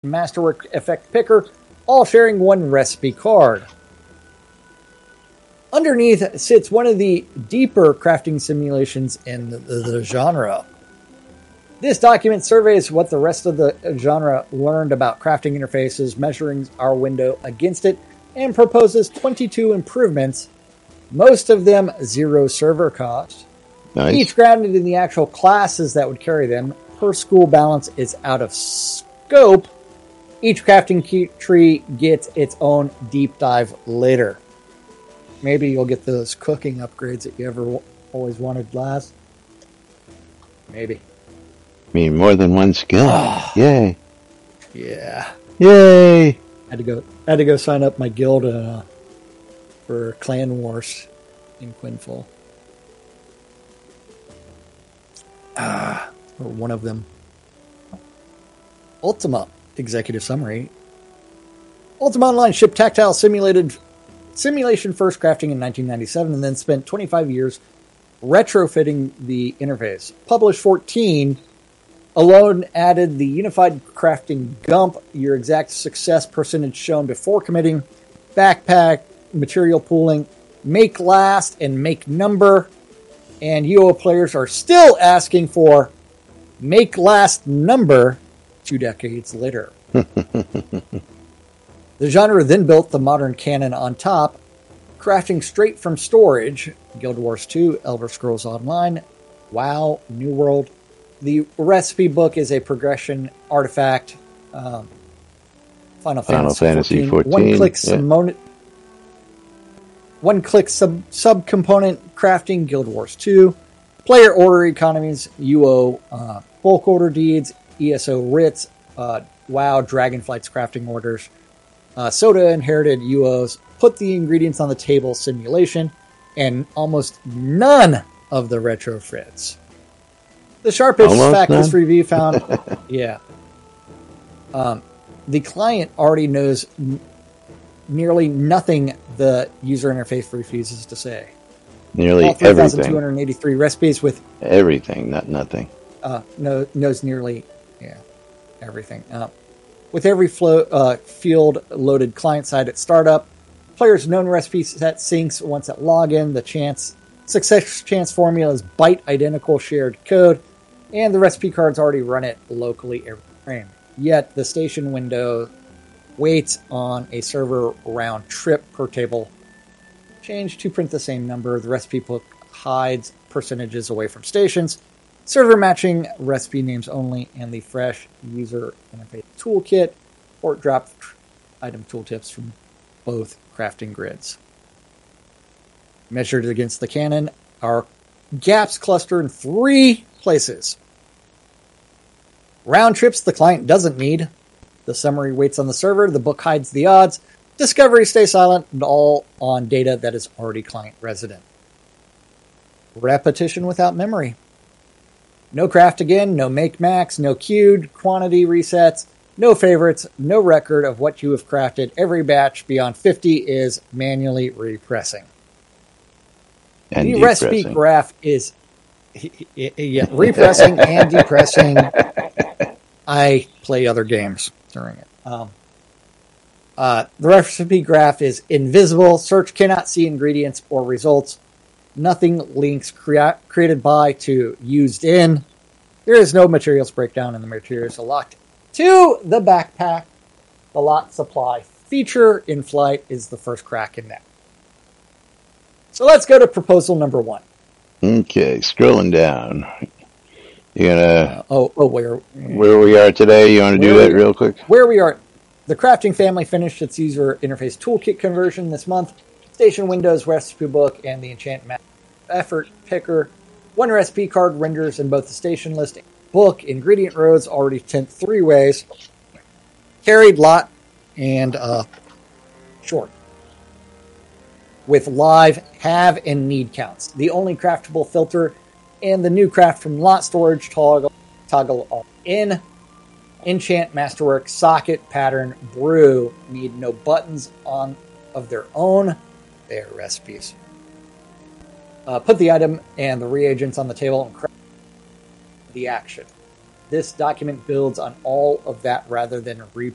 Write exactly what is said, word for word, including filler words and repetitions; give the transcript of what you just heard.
Masterwork Effect Picker, all sharing one recipe card. Underneath sits one of the deeper crafting simulations in the, the, the genre. This document surveys what the rest of the genre learned about crafting interfaces, measuring our window against it, and proposes twenty-two improvements, most of them zero server cost. Nice. Each grounded in the actual classes that would carry them. Per school balance is out of scope. Each crafting key tree gets its own deep dive later. Maybe you'll get those cooking upgrades that you ever w- always wanted last. Maybe. I mean, more than one skill. Yay. Yeah. Yay. Had to go. Had to go sign up my guild uh, for Clan Wars in Quinful. Ah, or one of them. Ultima executive summary. Ultima Online shipped tactile simulated simulation first crafting in nineteen ninety-seven, and then spent twenty-five years retrofitting the interface. Published fourteen. Alone added the unified crafting G U M P, your exact success percentage shown before committing, backpack, material pooling, make last, and make number. And U O players are still asking for make last number two decades later. The genre then built the modern canon on top, crafting straight from storage, Guild Wars two, Elder Scrolls Online, WoW, New World. The recipe book is a progression artifact. Um, Final, Final Fantasy fourteen. One-click yeah. sub One-click sub subcomponent crafting, Guild Wars two. Player order economies, U O uh, bulk order deeds, E S O writs, uh, WoW Dragonflight's crafting orders. Uh, Soda inherited U Os, put the ingredients on the table simulation, and almost none of the retrofits. The sharpest Almost fact none? this review found, yeah. Um, the client already knows n- nearly nothing the user interface refuses to say. Nearly All three thousand two everything. hundred eighty-three recipes with Everything, not nothing. uh, no, knows nearly yeah everything. Uh, with every flow, uh, field loaded client side at startup, players' known recipe set syncs once at login. The chance success chance formula is byte identical shared code, and the recipe cards already run it locally every frame. Yet the station window waits on a server round trip per table change to print the same number. The recipe book hides percentages away from stations. Server matching recipe names only, and the fresh user interface toolkit or drop item tooltips from both crafting grids. Measured against the canon, our gaps cluster in three places. Round trips the client doesn't need. The summary waits on the server. The book hides the odds. Discovery stays silent, and all on data that is already client resident. Repetition without memory. No craft again, no make max, no queued, quantity resets, no favorites, no record of what you have crafted. Every batch beyond fifty is manually repressing. And the depressing. recipe graph is yeah, repressing and depressing. I play other games during it. Um, uh, the recipe graph is invisible. Search cannot see ingredients or results. Nothing links crea- created by to used in. There is no materials breakdown, and the materials are locked to the backpack. The lot supply feature in flight is the first crack in that. So let's go to proposal number one. Okay, scrolling down. You gonna Uh, oh, oh, where where we are today? You want to do Where that we- real quick? where we are? The crafting family finished its user interface toolkit conversion this month. Station Windows recipe book and the enchantment effort picker. One recipe card renders in both the station list and book. Ingredient rows already sent three ways. Carried, lot, and uh, short. With live, have, and need counts. The only craftable filter and the new craft from lot storage toggle, toggle are in. Enchant, Masterwork, Socket, Pattern, Brew need no buttons on of their own. They are recipes. Uh, put the item and the reagents on the table and craft the action. This document builds on all of that rather than re